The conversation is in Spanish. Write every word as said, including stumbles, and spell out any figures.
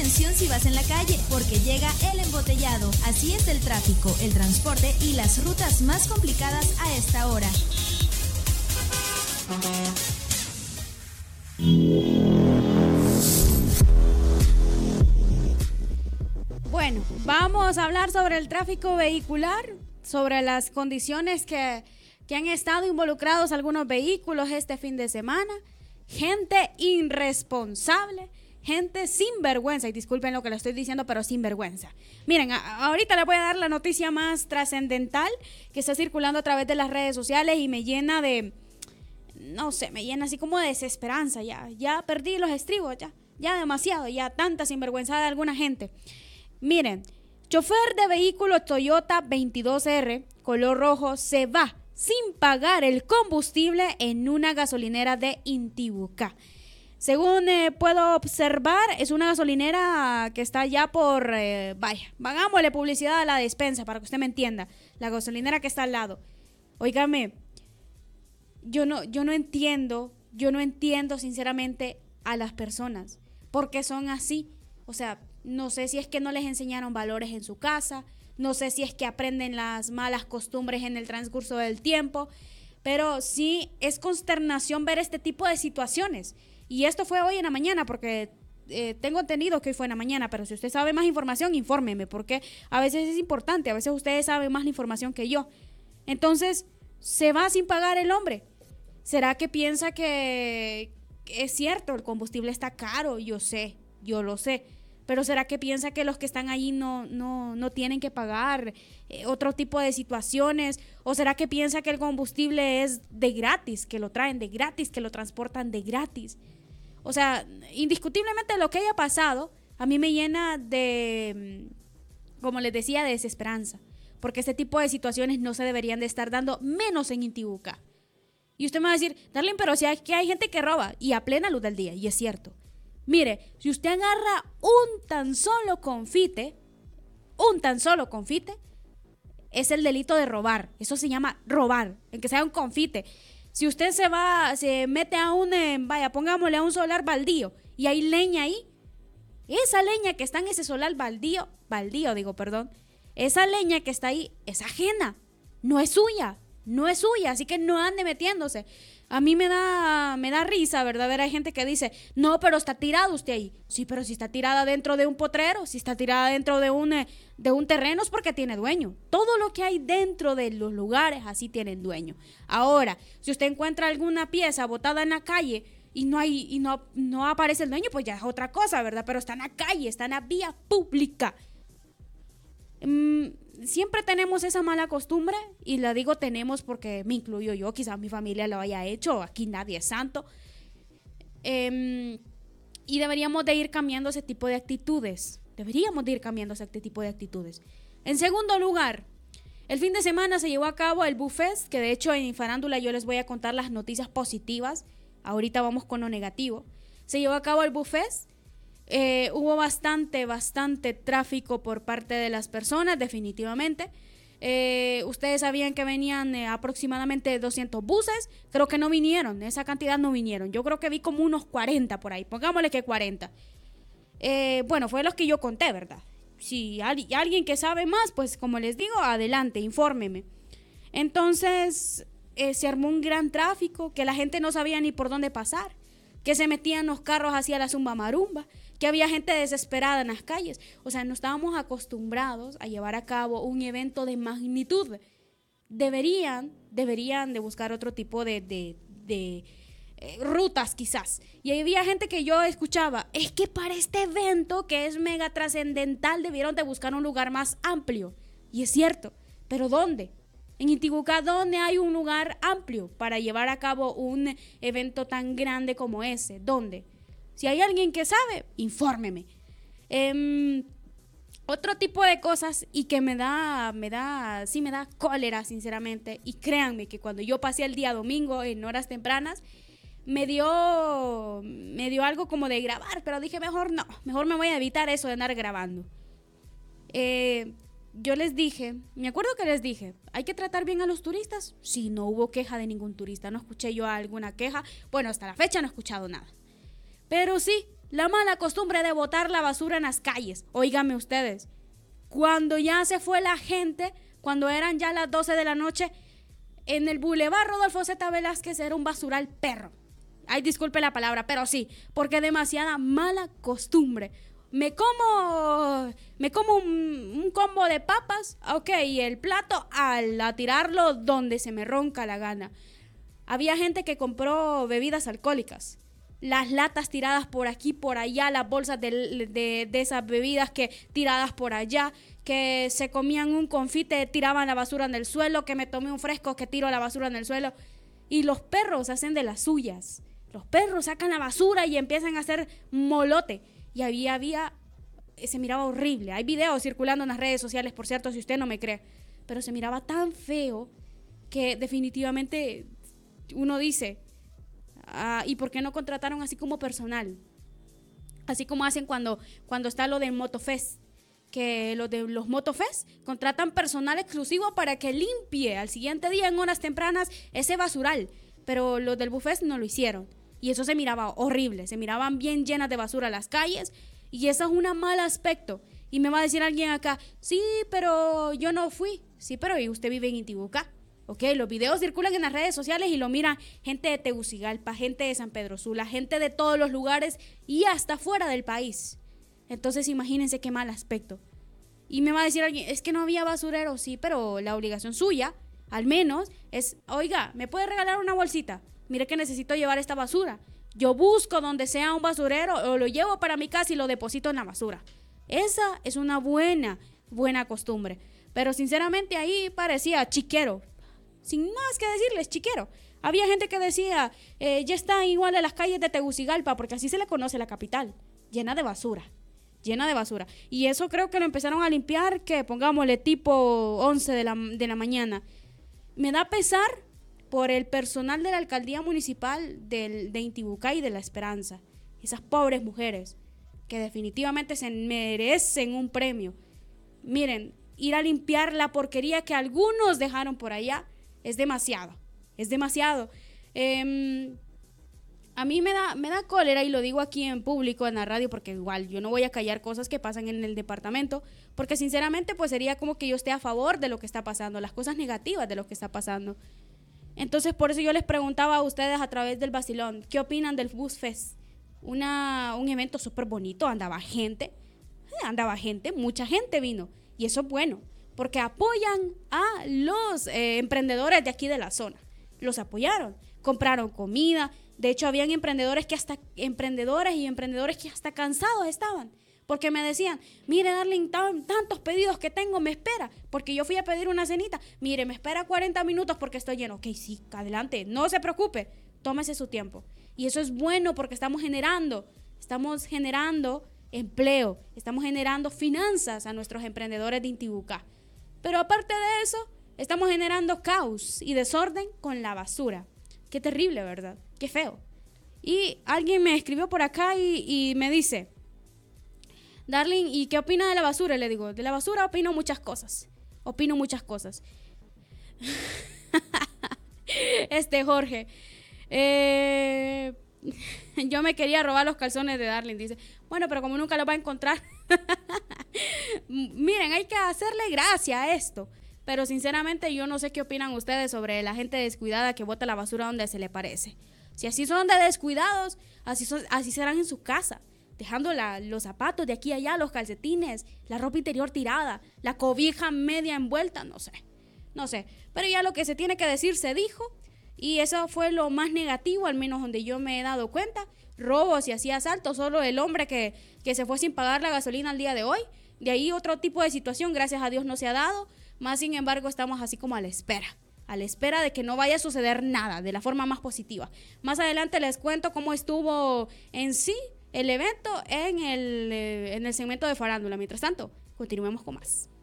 atención si vas en la calle, porque llega el embotellado. Así es el tráfico, el transporte y las rutas más complicadas a esta hora. Bueno, vamos a hablar sobre el tráfico vehicular, sobre las condiciones que, que han estado involucrados algunos vehículos este fin de semana. Gente irresponsable, gente sin vergüenza, y disculpen lo que le estoy diciendo, pero sin vergüenza. Miren, a, ahorita les voy a dar la noticia más trascendental que está circulando a través de las redes sociales y me llena de, no sé, me llena así como de desesperanza. Ya, ya perdí los estribos, ya, ya demasiado, ya tanta sinvergüenza de alguna gente. Miren, chofer de vehículo Toyota veintidós R, color rojo, se va sin pagar el combustible en una gasolinera de Intibucá. Según eh, puedo observar, es una gasolinera que está ya por, eh, vaya, hagámosle publicidad a la despensa para que usted me entienda, la gasolinera que está al lado. Óigame, yo no, yo no entiendo, yo no entiendo sinceramente a las personas, porque son así. O sea, no sé si es que no les enseñaron valores en su casa, no sé si es que aprenden las malas costumbres en el transcurso del tiempo, pero sí es consternación ver este tipo de situaciones. Y esto fue hoy en la mañana, porque eh, tengo entendido que hoy fue en la mañana, pero si usted sabe más información, infórmeme, porque a veces es importante, a veces ustedes saben más la información que yo. Entonces, se va sin pagar el hombre. ¿Será que piensa que es cierto, el combustible está caro? Yo sé, yo lo sé. Pero ¿será que piensa que los que están ahí no, no, no tienen que pagar eh, otro tipo de situaciones? ¿O será que piensa que el combustible es de gratis, que lo traen de gratis, que lo transportan de gratis? O sea, indiscutiblemente lo que haya pasado a mí me llena de, como les decía, de desesperanza. Porque este tipo de situaciones no se deberían de estar dando, menos en Intibucá. Y usted me va a decir, Darlene, pero si hay, que hay gente que roba, y a plena luz del día, y es cierto. Mire, si usted agarra un tan solo confite, un tan solo confite, es el delito de robar. Eso se llama robar, en que sea un confite. Si usted se va, se mete a un, eh, vaya, pongámosle a un solar baldío, y hay leña ahí, esa leña que está en ese solar baldío, baldío digo, perdón, esa leña que está ahí es ajena, no es suya, no es suya, así que no ande metiéndose. A mí me da, me da risa, ¿verdad? Ver, hay gente que dice, no, pero está tirado usted ahí. Sí, pero si está tirada dentro de un potrero, si está tirada dentro de un, de un terreno es porque tiene dueño. Todo lo que hay dentro de los lugares así tienen dueño. Ahora, si usted encuentra alguna pieza botada en la calle y no hay, y no, no aparece el dueño, pues ya es otra cosa, ¿verdad? Pero está en la calle, está en la vía pública. Mm, siempre tenemos esa mala costumbre, y la digo tenemos porque me incluyo yo, quizás mi familia lo haya hecho, aquí nadie es santo, eh, y deberíamos de ir cambiando ese tipo de actitudes, deberíamos de ir cambiando ese tipo de actitudes. En segundo lugar, el fin de semana se llevó a cabo el Buffest, que de hecho en Farándula yo les voy a contar las noticias positivas, ahorita vamos con lo negativo. Se llevó a cabo el Buffest. Eh, hubo bastante, bastante tráfico por parte de las personas, definitivamente. Eh, ustedes sabían que venían eh, aproximadamente doscientos buses, creo que no vinieron, esa cantidad no vinieron. Yo creo que vi como unos cuarenta por ahí, pongámosle que cuarenta. Eh, bueno, fue los que yo conté, ¿verdad? Si hay alguien que sabe más, pues como les digo, adelante, infórmeme. Entonces, eh, se armó un gran tráfico, que la gente no sabía ni por dónde pasar, que se metían los carros hacia la zumba marumba, que había gente desesperada en las calles. O sea, no estábamos acostumbrados a llevar a cabo un evento de magnitud. Deberían, deberían de buscar otro tipo de, de, de eh, rutas quizás. Y había gente que yo escuchaba, es que para este evento que es mega trascendental debieron de buscar un lugar más amplio. Y es cierto, pero ¿dónde? En Intibucá, ¿dónde hay un lugar amplio para llevar a cabo un evento tan grande como ese? ¿Dónde? Si hay alguien que sabe, infórmeme. Eh, otro tipo de cosas y que me da, me da, sí me da cólera, sinceramente. Y créanme que cuando yo pasé el día domingo en horas tempranas, me dio, me dio algo como de grabar, pero dije mejor no, mejor me voy a evitar eso de andar grabando. Eh, yo les dije, me acuerdo que les dije, ¿hay que tratar bien a los turistas? Sí, no hubo queja de ningún turista, no escuché yo alguna queja. Bueno, hasta la fecha no he escuchado nada. Pero sí, La mala costumbre de botar la basura en las calles. Óigame ustedes, cuando ya se fue la gente, cuando eran ya las doce de la noche, en el Boulevard Rodolfo Z. Velázquez era un basural perro. Ay, disculpe la palabra, pero sí, porque demasiada mala costumbre. Me como, me como un, un combo de papas, ok, y el plato al a tirarlo donde se me ronca la gana. Había gente que compró bebidas alcohólicas, las latas tiradas por aquí, por allá, las bolsas de, de, de esas bebidas que tiradas por allá, que se comían un confite, tiraban la basura en el suelo, que me tomé un fresco, que tiro la basura en el suelo. Y los perros hacen de las suyas. Los perros sacan la basura y empiezan a hacer molote. Y había, había, se miraba horrible. Hay videos circulando en las redes sociales, por cierto, si usted no me cree. Pero se miraba tan feo que definitivamente uno dice, ah, ¿y por qué no contrataron así como personal? Así como hacen cuando, cuando está lo del Motofest, que los de los Motofest contratan personal exclusivo para que limpie al siguiente día en horas tempranas ese basural. Pero los del Bufest no lo hicieron. Y eso se miraba horrible, se miraban bien llenas de basura las calles y eso es un mal aspecto. Y me va a decir alguien acá, sí, pero yo no fui. Sí, pero ¿y usted vive en Intibucá? Ok, los videos circulan en las redes sociales y lo miran gente de Tegucigalpa, gente de San Pedro Sula, gente de todos los lugares y hasta fuera del país. Entonces imagínense qué mal aspecto. Y me va a decir alguien, es que no había basurero. Sí, pero la obligación suya, al menos, es, oiga, ¿me puede regalar una bolsita? Mire que necesito llevar esta basura. Yo busco donde sea un basurero o lo llevo para mi casa y lo deposito en la basura. Esa es una buena, buena costumbre. Pero sinceramente ahí parecía chiquero. Sin más que decirles, chiquero. Había gente que decía, eh, ya están igual a las calles de Tegucigalpa, porque así se le conoce la capital, llena de basura. Llena de basura. Y eso creo que lo empezaron a limpiar, que pongámosle tipo once de la, de la mañana. Me da pesar por el personal de la alcaldía municipal del, de Intibucá y de La Esperanza. Esas pobres mujeres que definitivamente se merecen un premio. Miren, ir a limpiar la porquería que algunos dejaron por allá es demasiado. Es demasiado. Eh, a mí me da, me da cólera, y lo digo aquí en público, en la radio, porque igual yo no voy a callar cosas que pasan en el departamento, porque sinceramente pues sería como que yo esté a favor de lo que está pasando, las cosas negativas de lo que está pasando. Entonces por eso yo les preguntaba a ustedes a través del vacilón, ¿qué opinan del Buzfest? Una, un evento súper bonito, andaba gente, andaba gente, mucha gente vino, y eso es bueno, porque apoyan a los eh, emprendedores de aquí de la zona. Los apoyaron, compraron comida. De hecho, habían emprendedores que hasta emprendedores y emprendedores que hasta cansados estaban, porque me decían, mire, Darling, tan, tantos pedidos que tengo, me espera, porque yo fui a pedir una cenita, mire, me espera cuarenta minutos porque estoy lleno. Ok, sí, adelante, no se preocupe, tómese su tiempo. Y eso es bueno porque estamos generando, estamos generando empleo, estamos generando finanzas a nuestros emprendedores de Intibucá. Pero aparte de eso, estamos generando caos y desorden con la basura. Qué terrible, ¿verdad? Qué feo. Y alguien me escribió por acá y, y me dice, Darling, ¿y qué opina de la basura? Y le digo, de la basura opino muchas cosas. Opino muchas cosas. Este Jorge, eh, yo me quería robar los calzones de Darling, dice. Bueno, pero como nunca los va a encontrar. Miren, hay que hacerle gracia a esto. Pero sinceramente yo no sé qué opinan ustedes sobre la gente descuidada que bota la basura donde se le parece. Si así son de descuidados, así, son, así serán en su casa, dejando la, los zapatos de aquí a allá, los calcetines, la ropa interior tirada, la cobija media envuelta, no sé, no sé. Pero ya lo que se tiene que decir se dijo, y eso fue lo más negativo, al menos donde yo me he dado cuenta. Robos y así asaltos, solo el hombre que, que se fue sin pagar la gasolina al día de hoy. De ahí otro tipo de situación, gracias a Dios no se ha dado. Más sin embargo, estamos así como a la espera, a la espera de que no vaya a suceder nada, de la forma más positiva. Más adelante les cuento cómo estuvo en sí el evento en el, eh, en el segmento de farándula. Mientras tanto, continuemos con más.